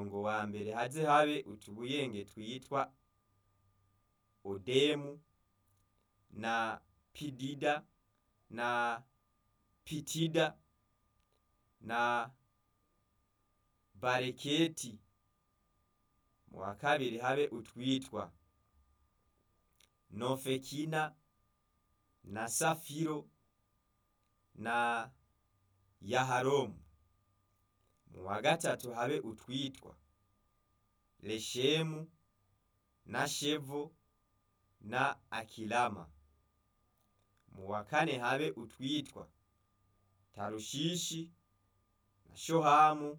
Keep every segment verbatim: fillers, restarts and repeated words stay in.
murongo wa mbere haze habe utubuyenge twitwa Odemu na Pidida na Pitida na Bareketi. Mu wa kabiri habe utwitwa Nofekina na Safiro na Yaharomu. Mu wa gatatu habe utwitwa Leshemu na Shevo na Akilama. Mu wa kane habe utwitwa Tarushishi na Shohamu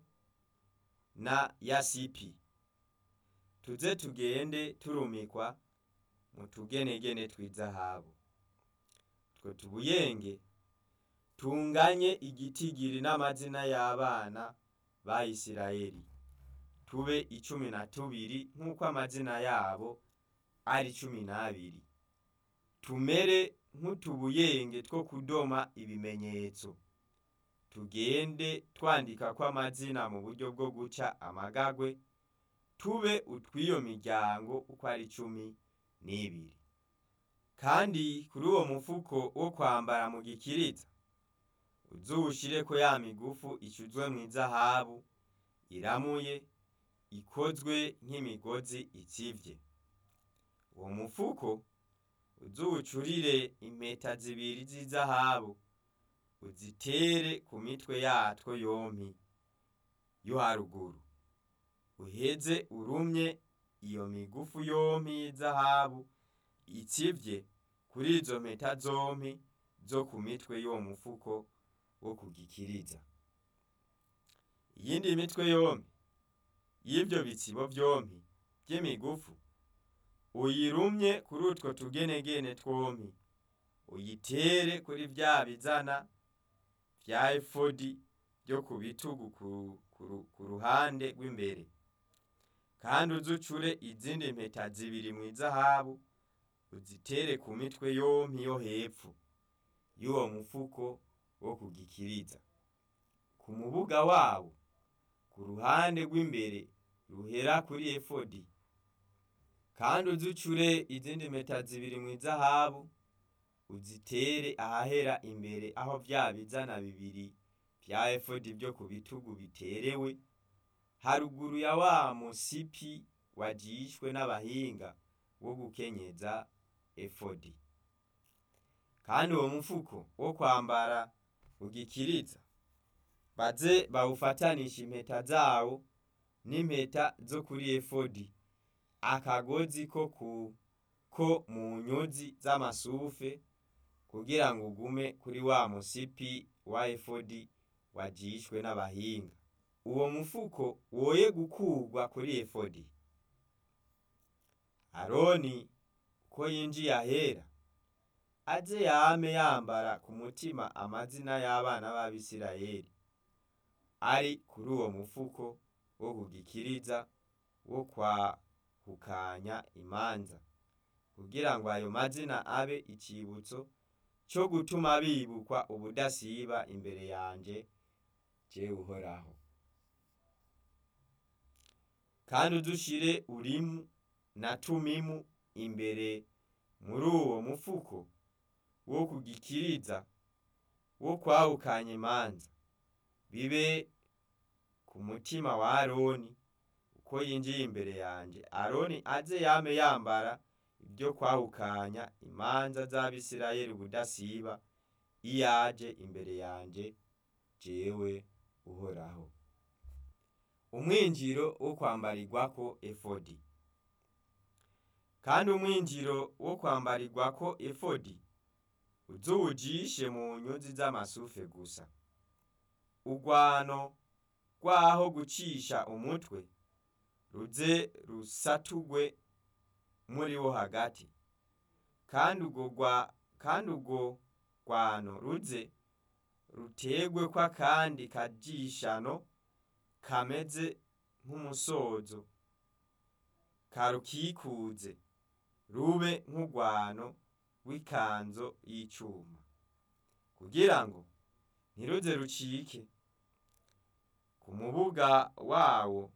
na Yasipi. Tuze tugende turumikwa mu tugenegene tw'izahabu. Two tubuyenge tunganye igitigiri n'amazina y'abana ba Isirayeli, tube icumi na tubiri nk'uko amazina yabo ari cumi n'abiri. Tumere nk'utubuyenge two kudoma ibimenyetso, tugende twandika ko amazina mu buryo bwo guca amagagwe, tube utw'iyo miryango uko ari cumi n'ibiri. Kandi kuri uwo mufuko wo kwambara mu gikiriza uzuwushireko ya migufu icuzwe mu izahabu iramuye, ikozwe nk'imigozi itsivye. Uwo mufuko uzuwucurire impeta zibiri z'izahabu, uzitere ku mitwe yatwo yompi yo haruguru. Uheze urumye iyo migufu yompi y'izahabu itsivye kuri izo mpeta zompi zo ku mitwe y'uwo mufuko wo kugikiriza. Iyindi mitwe yompi y'ivyo bitsibo vyompi vy'imigufu uyirumye kuri utwo tugenegene twompi, uyitere kuri vya bizana vya efodi vyo ku bitugu ku ruhande rw'imbere. Kandi uzucure izindi mpeta zibiri mu izahabu, uzitere ku mitwe yompi yo hepfo y'uwo mufuko wo kugikiriza, ku mubuga wawo ku ruhande rw'imbere ruhera kuri efodi. Kandi uzucure izindi mpeta zibiri mu izahabu, uzitere ahahera imbere aho vya bizana bibiri vya efodi vyo ku bitugu biterewe, haruguru ya wa musipi wajishwe n'abahinga wo gukenyeza efodi. Kandi uwo mufuko wo kwambara ugikiriza baze bawufatanisha impeta zawo n'impeta zo kuri efodi, akagozi ko ku ko mu nyuzi z'amasufe, kugira ngo ugume kuri wa musipi wa efodi wajishwe n'abahinga. Uwo mufuko woye gukurwa kuri efodi. Aroni ko yinjiye ahera, aze yame yambara ku mutima amazina y'abana b'Abisirayeli ari kuri uwo mufuko wo kugikiriza wo kwahukanya imanza, kugira ngo ayo mazina abe icibutso cyo gutuma bibukwa ubudasiba imbere yanje jewe Uhoraho. Kandi udushire Urimu na Tumimu imbere muri uwo mufuko wo kugikiriza wo kwahukanya imanza, bibe ku mutima wa Aroni uko yinjiye imbere yanje. Aroni aze yame yambara ibyo kwahukanya imanza z'Abisirayeli ubudasiba iyaje imbere yanje jewe Uhoraho. Umwinjiro wo kwambarirwako efodi. Kandi umwinjiro wo kwambarirwako efodi uzuwujishe mu nyuzi z'amasufe gusa. Urwano rwaho gucisha umutwe ruze rusatugwe muri wo hagati. Kandi urwo kandi urwo rwano ruze rutegwe kwa kandi kajishano kameze nk'umusozo, karukikuze rube nk'urwano w'ikanzo y'icuma, kugira ngo ntiruze rucike. Ku mubuga wawo